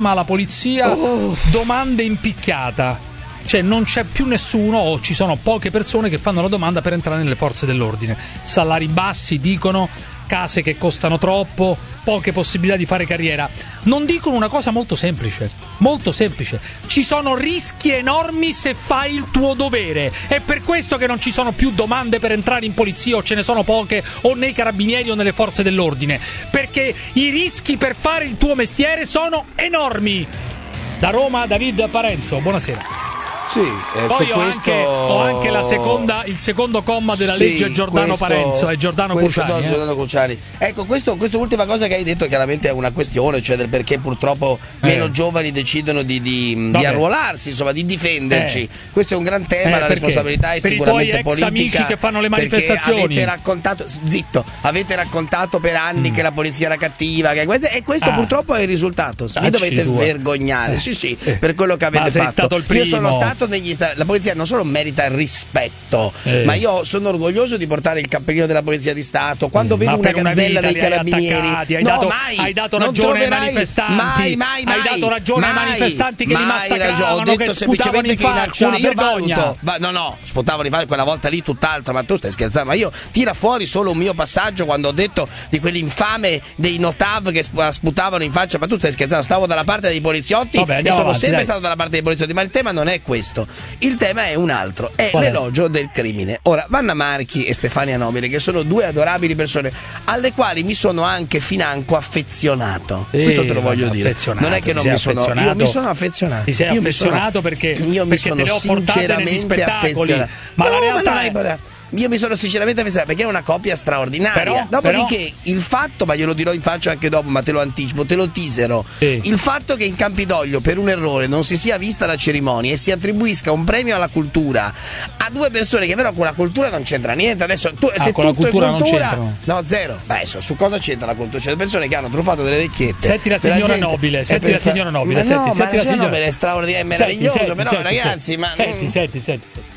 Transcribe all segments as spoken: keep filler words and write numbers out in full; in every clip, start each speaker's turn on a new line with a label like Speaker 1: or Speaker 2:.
Speaker 1: ferma la polizia,
Speaker 2: oh.
Speaker 1: domande in picchiata. Cioè non c'è più nessuno o ci sono poche persone che fanno la domanda per entrare nelle forze dell'ordine. Salari bassi, dicono, case che costano troppo, poche possibilità di fare carriera. Non dicono una cosa molto semplice, molto semplice. Ci sono rischi enormi se fai il tuo dovere. È per questo che non ci sono più domande per entrare in polizia, o ce ne sono poche, o nei carabinieri o nelle forze dell'ordine. Perché i rischi per fare il tuo mestiere sono enormi. Da Roma, David Parenzo, buonasera.
Speaker 2: Sì, eh,
Speaker 1: Poi
Speaker 2: su
Speaker 1: ho,
Speaker 2: questo...
Speaker 1: anche, ho anche la seconda, il secondo comma della
Speaker 2: sì,
Speaker 1: legge Giordano
Speaker 2: questo,
Speaker 1: Parenzo e Giordano
Speaker 2: questo,
Speaker 1: Cruciani.
Speaker 2: No,
Speaker 1: eh.
Speaker 2: Giordano Cruciani. Ecco, questo, questa ultima cosa che hai detto chiaramente è una questione, cioè del perché purtroppo meno
Speaker 1: eh.
Speaker 2: giovani decidono di, di, di arruolarsi, insomma, di difenderci.
Speaker 1: Eh.
Speaker 2: Questo è un gran tema,
Speaker 1: Eh,
Speaker 2: la
Speaker 1: perché?
Speaker 2: responsabilità è
Speaker 1: per
Speaker 2: sicuramente
Speaker 1: i tuoi ex
Speaker 2: politica.
Speaker 1: amici che fanno le manifestazioni.
Speaker 2: Avete raccontato, zitto, avete raccontato per anni mm. che la polizia era cattiva, che questo, e questo ah. purtroppo è il risultato. Vi dovete tua. vergognare, eh. sì sì, eh. per quello che avete
Speaker 1: ma sei
Speaker 2: fatto.
Speaker 1: Stato il primo.
Speaker 2: Io sono stato negli stati, la polizia non solo merita rispetto, eh. ma io sono orgoglioso di portare il cappellino della Polizia di Stato. Quando mm, vedo una gazzella dei carabinieri,
Speaker 1: hai,
Speaker 2: no,
Speaker 1: dato,
Speaker 2: mai,
Speaker 1: hai dato ragione ai manifestanti,
Speaker 2: mai, mai, mai,
Speaker 1: hai dato ragione
Speaker 2: mai,
Speaker 1: ai manifestanti che
Speaker 2: mai,
Speaker 1: li massacravano,
Speaker 2: ho detto
Speaker 1: che
Speaker 2: semplicemente
Speaker 1: in faccia,
Speaker 2: che in alcuni io
Speaker 1: vergogna.
Speaker 2: valuto, ma no no, sputavano in faccia quella volta lì tutt'altro, ma tu stai scherzando, ma io tira fuori solo un mio passaggio quando ho detto di quell'infame dei Notav che sputavano in faccia, ma tu stai scherzando, stavo dalla parte dei poliziotti.
Speaker 1: Vabbè,
Speaker 2: e sono
Speaker 1: avanti,
Speaker 2: sempre
Speaker 1: dai.
Speaker 2: stato dalla parte dei poliziotti, ma il tema non è questo, il tema è un altro, è
Speaker 1: Qual
Speaker 2: l'elogio è? del crimine. Ora, Vanna Marchi e Stefania Nobile, che sono due adorabili persone alle quali mi sono anche financo affezionato,
Speaker 1: eh,
Speaker 2: questo te lo voglio dire, non è che non mi sono, io mi sono affezionato,
Speaker 1: ti sei
Speaker 2: io
Speaker 1: affezionato
Speaker 2: mi sono,
Speaker 1: perché
Speaker 2: io mi
Speaker 1: perché
Speaker 2: sono
Speaker 1: te le ho
Speaker 2: sinceramente affezionato,
Speaker 1: ma
Speaker 2: no,
Speaker 1: la realtà
Speaker 2: ma
Speaker 1: è...
Speaker 2: è... io mi sono sinceramente affezionato perché è una coppia straordinaria.
Speaker 1: Però,
Speaker 2: dopodiché
Speaker 1: però...
Speaker 2: il fatto, ma glielo dirò in faccia anche dopo, ma te lo anticipo, te lo teaserò,
Speaker 1: sì.
Speaker 2: il fatto che in Campidoglio per un errore non si sia vista la cerimonia e si attribuisca un premio alla cultura a due persone che però con la cultura non c'entra niente. Adesso tu,
Speaker 1: ah,
Speaker 2: se
Speaker 1: con
Speaker 2: tutto
Speaker 1: la cultura
Speaker 2: è cultura,
Speaker 1: non
Speaker 2: no, zero. Beh, so, su cosa c'entra la cultura? C'è persone che hanno truffato delle vecchiette.
Speaker 1: Senti la signora
Speaker 2: gente,
Speaker 1: Nobile, senti la signora Nobile,
Speaker 2: ma
Speaker 1: senti,
Speaker 2: no,
Speaker 1: senti
Speaker 2: ma
Speaker 1: la
Speaker 2: la signora
Speaker 1: signora
Speaker 2: Nobile è straordinaria, è meraviglioso,
Speaker 1: senti,
Speaker 2: però
Speaker 1: senti,
Speaker 2: ragazzi,
Speaker 1: senti,
Speaker 2: ma
Speaker 1: senti, senti, senti, senti.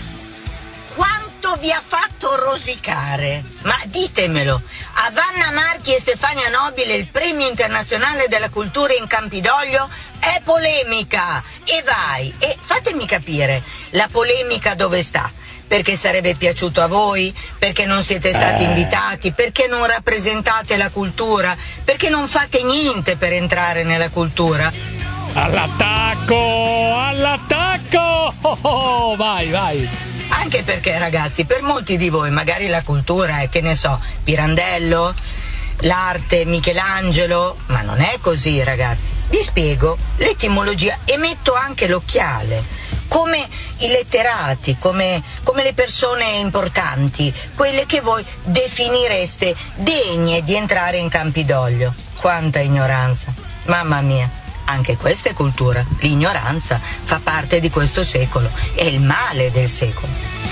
Speaker 3: Quanto vi ha fatto rosicare? Ma ditemelo, a Vanna Marchi e Stefania Nobile il premio internazionale della cultura in Campidoglio è polemica, e vai, e fatemi capire, la polemica dove sta? Perché sarebbe piaciuto a voi? Perché non siete stati
Speaker 1: eh. invitati?
Speaker 3: Perché non rappresentate la cultura? Perché non fate niente per entrare nella cultura?
Speaker 1: All'attacco! All'attacco! Oh, oh, vai, vai!
Speaker 3: Anche perché, ragazzi, per molti di voi magari la cultura è, che ne so, Pirandello, l'arte, Michelangelo, ma non è così, ragazzi. Vi spiego l'etimologia e metto anche l'occhiale. Come i letterati, come, come le persone importanti, quelle che voi definireste degne di entrare in Campidoglio. Quanta ignoranza, mamma mia. Anche questa è cultura, l'ignoranza fa parte di questo secolo, è il male del secolo.